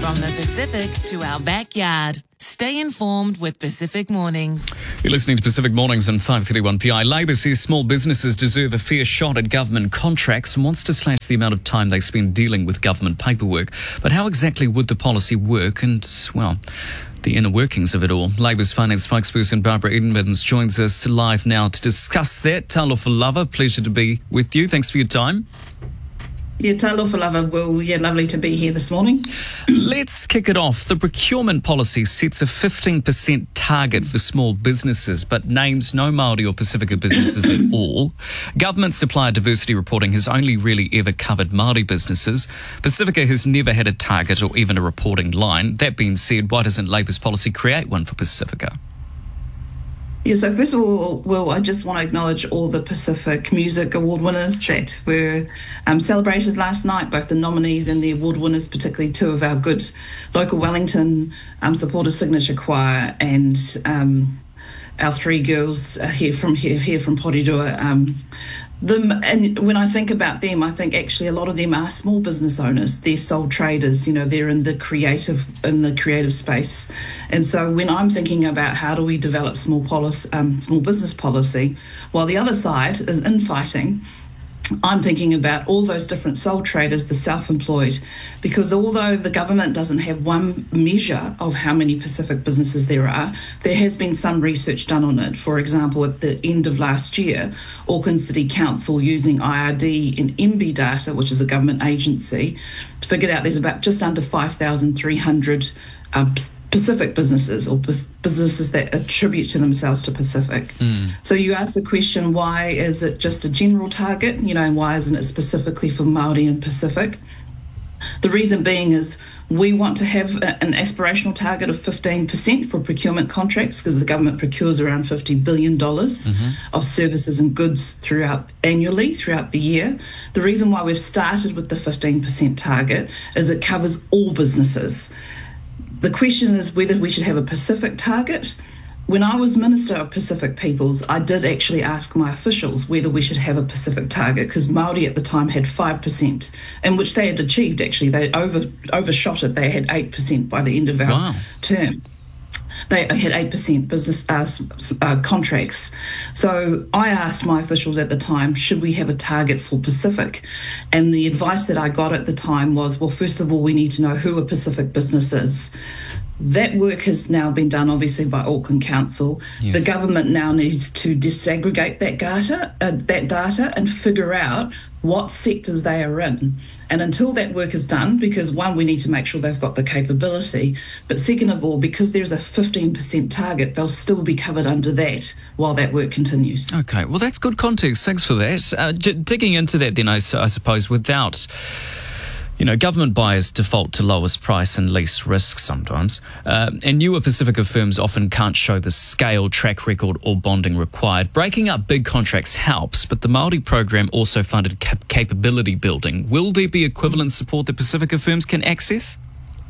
From the Pacific to our backyard. Stay informed with Pacific Mornings. You're listening to Pacific Mornings on 531 PI. Labor says small businesses deserve a fair shot at government contracts and wants to slash the amount of time they spend dealing with government paperwork. But how exactly would the policy work and, well, the inner workings of it all? Labor's finance spokesperson Barbara Edmonds joins us live now to discuss that. Talofa Lava, pleasure to be with you. Thanks for your time. Yeah, talofa lava, Will. Yeah, lovely to be here this morning. Let's kick it off. The procurement policy sets a 15% target for small businesses, but names no Māori or Pacifica businesses at all. Government supplier diversity reporting has only really ever covered Māori businesses. Pacifica has never had a target or even a reporting line. That being said, why doesn't Labor's policy create one for Pacifica? Yeah, so first of all, Will, I just want to acknowledge all the Pacific Music Award winners that were celebrated last night, both the nominees and the award winners, particularly two of our good local Wellington supporters, Signature Choir, and our three girls here from Porirua. And when I think about them, I think actually a lot of them are small business owners. They're sole traders. You know, they're in the creative space. And so when I'm thinking about how do we develop small business policy, while the other side is infighting, I'm thinking about all those different sole traders, the self-employed, because although the government doesn't have one measure of how many Pacific businesses there are, there has been some research done on it. For example, at the end of last year, Auckland City Council, using IRD and MB data, which is a government agency, figured out there's about just under 5,300 Pacific businesses or businesses that attribute to themselves to Pacific. So you ask the question, why is it just a general target, and why isn't it specifically for Māori and Pacific? The reason being is we want to have an aspirational target of 15% for procurement contracts because the government procures around $50 billion of services and goods annually throughout the year. The reason why we've started with the 15% target is it covers all businesses. The question is whether we should have a Pacific target. When I was Minister of Pacific Peoples, I did actually ask my officials whether we should have a Pacific target because Māori at the time had 5%, and which they had achieved actually. They overshot it. They had 8% by the end of our term. They had 8% business contracts. So I asked my officials at the time, should we have a target for Pacific? And the advice that I got at the time was, well, first of all, we need to know who a Pacific business is. That work has now been done, obviously, by Auckland Council. Yes. The government now needs to disaggregate that data and figure out what sectors they are in. And until that work is done, because one, we need to make sure they've got the capability, but second of all, because there's a 15% target, they'll still be covered under that while that work continues. Okay, well, that's good context. Thanks for that. Digging into that then, I suppose, without... government buyers default to lowest price and least risk sometimes. And newer Pacifica firms often can't show the scale, track record or bonding required. Breaking up big contracts helps, but the Māori program also funded capability building. Will there be equivalent support that Pacifica firms can access?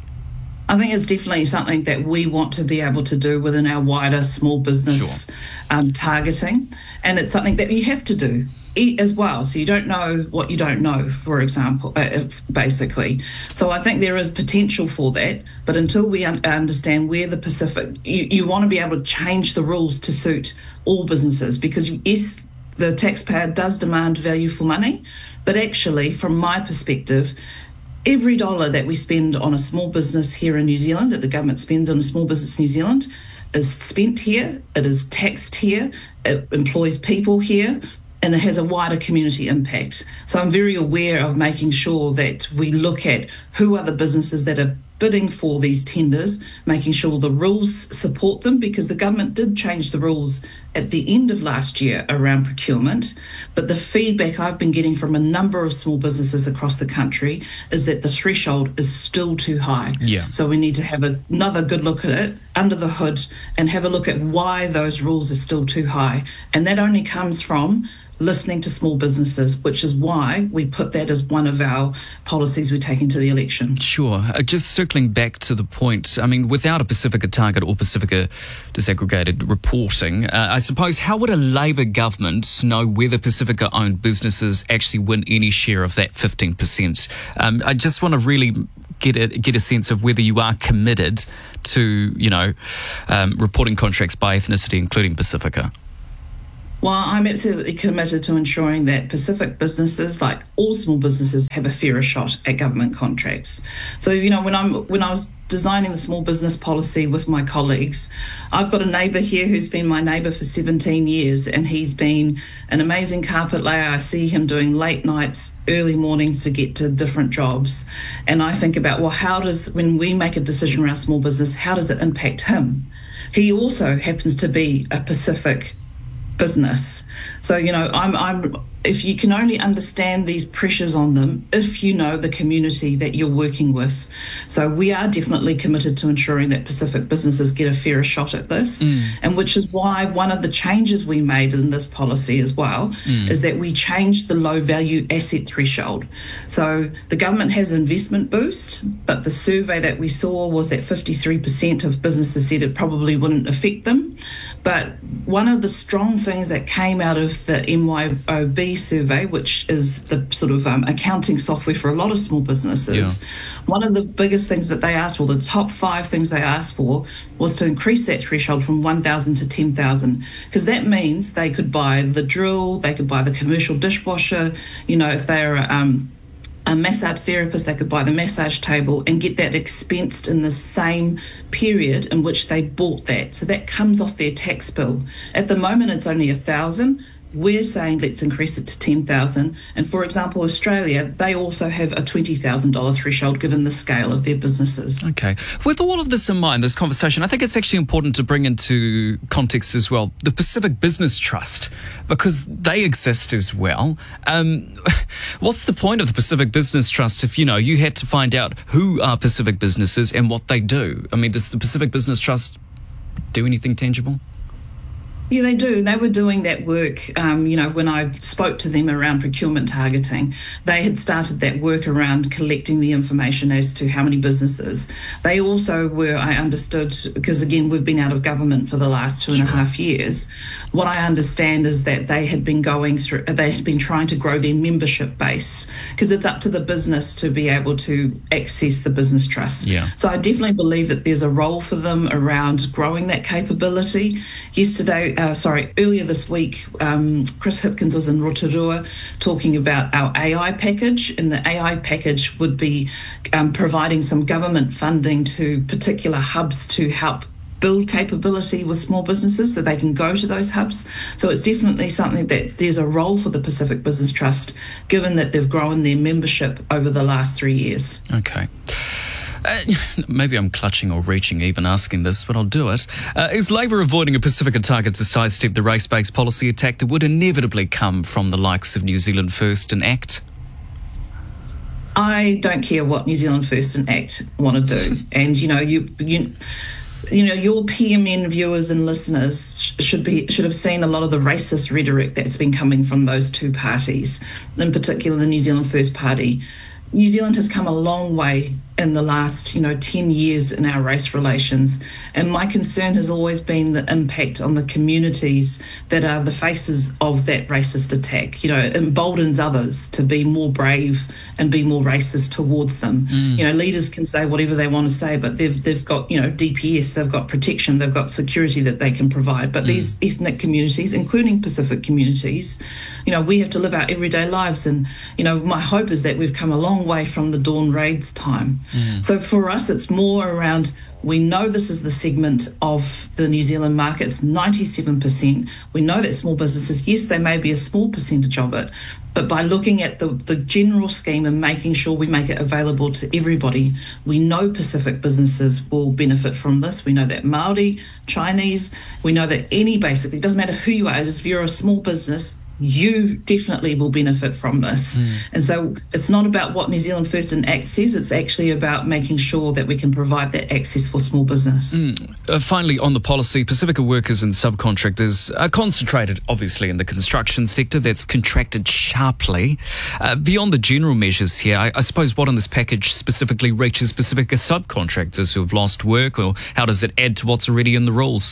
I think it's definitely something that we want to be able to do within our wider small business targeting. And it's something that you have to do as well. So you don't know what you don't know, for example, basically. So I think there is potential for that. But until we understand where the Pacific, you want to be able to change the rules to suit all businesses because, yes, the taxpayer does demand value for money. But actually, from my perspective, every dollar that we spend on a small business here in New Zealand, that the government spends on a small business in New Zealand, is spent here, it is taxed here, it employs people here, and it has a wider community impact. So I'm very aware of making sure that we look at who are the businesses that are bidding for these tenders, making sure the rules support them, because the government did change the rules at the end of last year around procurement. But the feedback I've been getting from a number of small businesses across the country is that the threshold is still too high. Yeah. So we need to have another good look at it under the hood and have a look at why those rules are still too high. And that only comes from listening to small businesses, which is why we put that as one of our policies we take into the election. Sure. Just circling back to the point, I mean, without a Pacifica target or Pacifica disaggregated reporting, I suppose how would a Labour government know whether Pacifica-owned businesses actually win any share of that 15%? I just want to really get a sense of whether you are committed to, reporting contracts by ethnicity, including Pacifica. Well, I'm absolutely committed to ensuring that Pacific businesses, like all small businesses, have a fairer shot at government contracts. So, when I was designing the small business policy with my colleagues, I've got a neighbour here who's been my neighbour for 17 years, and he's been an amazing carpet layer. I see him doing late nights, early mornings to get to different jobs. And I think about, when we make a decision around small business, how does it impact him? He also happens to be a Pacific business. So, if you can only understand these pressures on them if you know the community that you're working with. So we are definitely committed to ensuring that Pacific businesses get a fairer shot at this, and which is why one of the changes we made in this policy as well is that we changed the low value asset threshold. So the government has investment boost, but the survey that we saw was that 53% of businesses said it probably wouldn't affect them. But one of the strong things that came out of the MYOB survey, which is the sort of accounting software for a lot of small businesses, one of the biggest things that they asked for, the top 5 things they asked for, was to increase that threshold from 1,000 to 10,000, because that means they could buy the drill, they could buy the commercial dishwasher, if they're a massage therapist, they could buy the massage table and get that expensed in the same period in which they bought that. So that comes off their tax bill. At the moment, it's only 1,000. We're saying let's increase it to 10,000. And for example, Australia, they also have a $20,000 threshold given the scale of their businesses. Okay. With all of this in mind, this conversation, I think it's actually important to bring into context as well the Pacific Business Trust, because they exist as well. What's the point of the Pacific Business Trust if, you had to find out who are Pacific businesses and what they do? I mean, does the Pacific Business Trust do anything tangible? Yeah, they do. They were doing that work, when I spoke to them around procurement targeting. They had started that work around collecting the information as to how many businesses. They also were, I understood, because again, we've been out of government for the last 2.5 years. What I understand is that they had been trying to grow their membership base, because it's up to the business to be able to access the business trust. Yeah. So I definitely believe that there's a role for them around growing that capability. Earlier this week, Chris Hipkins was in Rotorua talking about our AI package, and the AI package would be providing some government funding to particular hubs to help build capability with small businesses so they can go to those hubs. So it's definitely something that there's a role for the Pacific Business Trust, given that they've grown their membership over the last 3 years. Okay. Maybe I'm clutching or reaching even asking this, but I'll do it. Is Labour avoiding a Pacifica target to sidestep the race-based policy attack that would inevitably come from the likes of New Zealand First and ACT? I don't care what New Zealand First and ACT want to do. And, your PMN viewers and listeners should have seen a lot of the racist rhetoric that's been coming from those two parties, in particular the New Zealand First Party. New Zealand has come a long way in the last, 10 years in our race relations. And my concern has always been the impact on the communities that are the faces of that racist attack. It emboldens others to be more brave and be more racist towards them. Leaders can say whatever they want to say, but they've got, DPS, they've got protection, they've got security that they can provide. But these ethnic communities, including Pacific communities, we have to live our everyday lives. And, my hope is that we've come a long way from the Dawn Raids time. So for us, it's more around, we know this is the segment of the New Zealand market, it's 97%. We know that small businesses, yes, they may be a small percentage of it, but by looking at the general scheme and making sure we make it available to everybody, we know Pacific businesses will benefit from this. We know that Māori, Chinese, we know that basically, it doesn't matter who you are, if you're a small business, you definitely will benefit from this. And so it's not about what New Zealand First and Act says, it's actually about making sure that we can provide that access for small business. Finally, on the policy, Pacifica workers and subcontractors are concentrated, obviously, in the construction sector that's contracted sharply. Beyond the general measures here, I suppose what in this package specifically reaches Pacifica subcontractors who have lost work, or how does it add to what's already in the rules?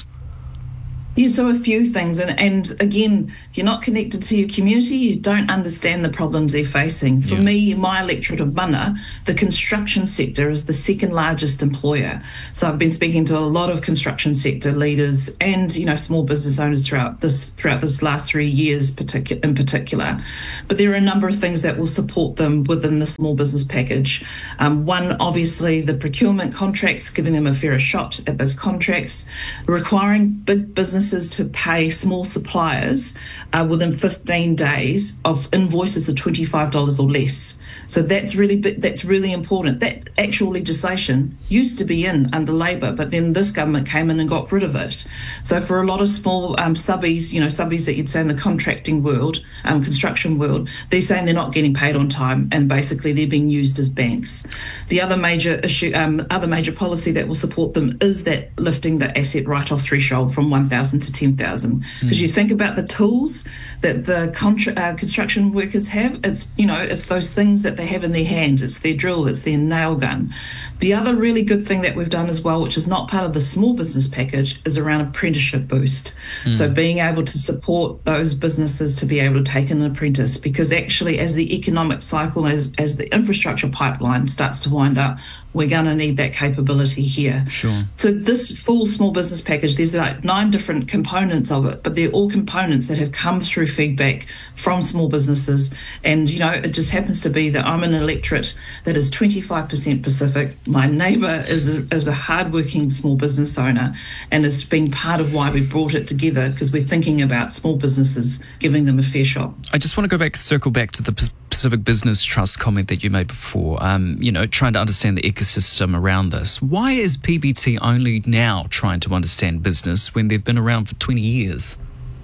Yeah, so a few things. And again, if you're not connected to your community, you don't understand the problems they're facing. For me, my electorate of Mana, the construction sector is the second largest employer. So I've been speaking to a lot of construction sector leaders and, small business owners throughout this last 3 years in particular. But there are a number of things that will support them within the small business package. One, obviously, the procurement contracts, giving them a fairer shot at those contracts, requiring big businesses to pay small suppliers within 15 days of invoices of $25 or less. So that's really important. That actual legislation used to be in under Labor, but then this government came in and got rid of it. So for a lot of small subbies that you'd say in the contracting world, construction world, they're saying they're not getting paid on time, and basically they're being used as banks. The other major issue, other major policy that will support them is that lifting the asset write-off threshold from 1,000 to 10,000. Because you think about the tools that the construction workers have, it's those things that they have in their hand. It's their drill, it's their nail gun. The other really good thing that we've done as well, which is not part of the small business package, is around apprenticeship boost. So being able to support those businesses to be able to take an apprentice, because actually as the economic cycle, as the infrastructure pipeline starts to wind up, we're going to need that capability here. Sure. So this full small business package, there's like 9 different components of it, but they're all components that have come through feedback from small businesses. And, it just happens to be that I'm an electorate that is 25% Pacific. My neighbour is a hardworking small business owner, and it's been part of why we brought it together, because we're thinking about small businesses, giving them a fair shot. I just want to circle back to the Pacific Business Trust comment that you made before, trying to understand the ecosystem around this. Why is PBT only now trying to understand business when they've been around for 20 years?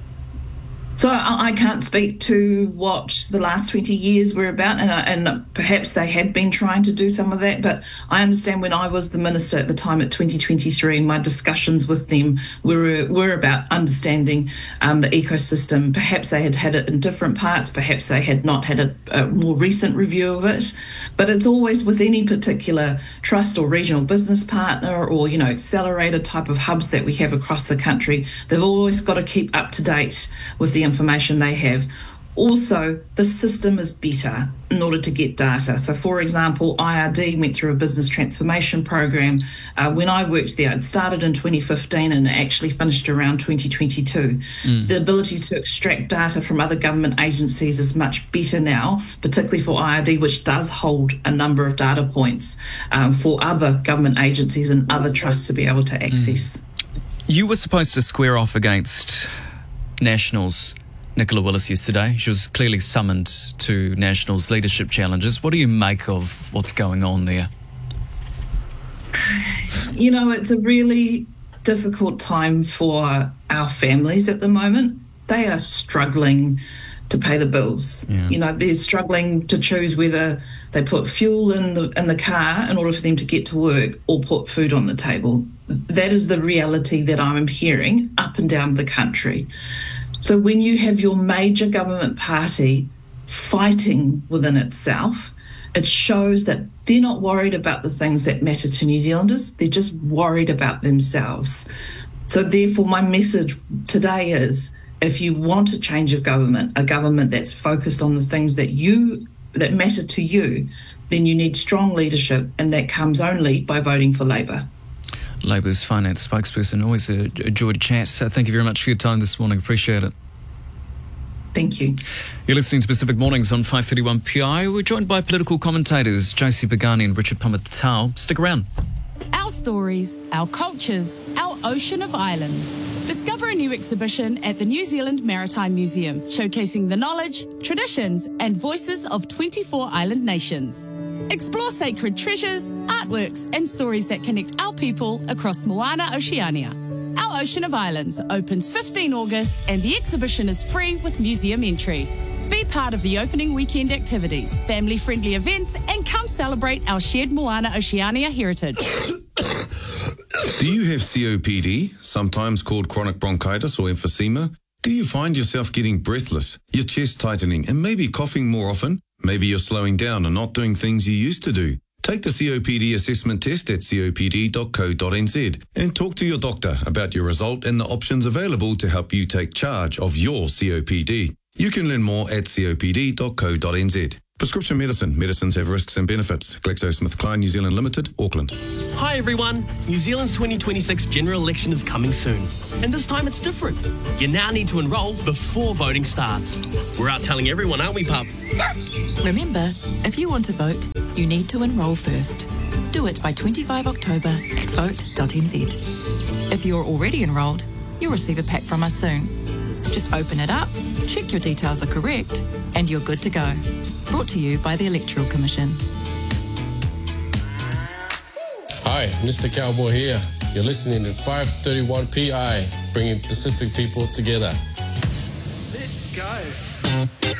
So I can't speak to what the last 20 years were about, and perhaps they had been trying to do some of that, but I understand when I was the minister at the time at 2023, my discussions with them were about understanding the ecosystem. Perhaps they had it in different parts, perhaps they had not had a more recent review of it, but it's always with any particular trust or regional business partner or, accelerator type of hubs that we have across the country, they've always got to keep up to date with the information they have. Also, the system is better in order to get data. So, for example, IRD went through a business transformation program. When I worked there, it started in 2015 and it actually finished around 2022. The ability to extract data from other government agencies is much better now, particularly for IRD, which does hold a number of data points for other government agencies and other trusts to be able to access. You were supposed to square off against Nationals' Nicola Willis yesterday. She was clearly summoned to Nationals' leadership challenges. What do you make of what's going on there? It's a really difficult time for our families at the moment. They are struggling to pay the bills. They're struggling to choose whether they put fuel in the car in order for them to get to work or put food on the table. That is the reality that I'm hearing up and down the country. So when you have your major government party fighting within itself, it shows that they're not worried about the things that matter to New Zealanders. They're just worried about themselves. So therefore, my message today is, if you want a change of government, a government that's focused on the things that matter to you, then you need strong leadership, and that comes only by voting for Labor. Labor's finance spokesperson, always a joy to chat. So thank you very much for your time this morning. Appreciate it. Thank you. You're listening to Pacific Mornings on 531 PI. We're joined by political commentators Josie Pagani and Richard Pamatau. Stick around. Our stories, our cultures, our ocean of islands. Discover a new exhibition at the New Zealand Maritime Museum, showcasing the knowledge, traditions, and voices of 24 island nations. Explore sacred treasures, artworks, and stories that connect our people across Moana Oceania. Our Ocean of Islands opens 15 August and the exhibition is free with museum entry. Be part of the opening weekend activities, family-friendly events, and come celebrate our shared Moana Oceania heritage. Do you have COPD, sometimes called chronic bronchitis or emphysema? Do you find yourself getting breathless, your chest tightening, and maybe coughing more often? Maybe you're slowing down and not doing things you used to do. Take the COPD assessment test at copd.co.nz and talk to your doctor about your result and the options available to help you take charge of your COPD. You can learn more at copd.co.nz. Prescription medicine. Medicines have risks and benefits. GlaxoSmithKline New Zealand Limited, Auckland. Hi everyone. New Zealand's 2026 general election is coming soon. And this time it's different. You now need to enrol before voting starts. We're out telling everyone, aren't we, pup? Remember, if you want to vote, you need to enrol first. Do it by 25 October at vote.nz. If you're already enrolled, you'll receive a pack from us soon. Just open it up, check your details are correct, and you're good to go. Brought to you by the Electoral Commission. Hi, Mr. Cowboy here. You're listening to 531 PI, bringing Pacific people together. Let's go.